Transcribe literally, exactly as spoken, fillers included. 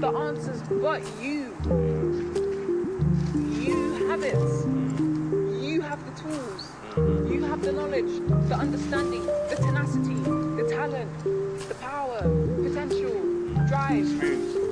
the answers but you. You have it. You have the tools. You have the knowledge, the understanding, the tenacity, the talent, the power, potential, drive.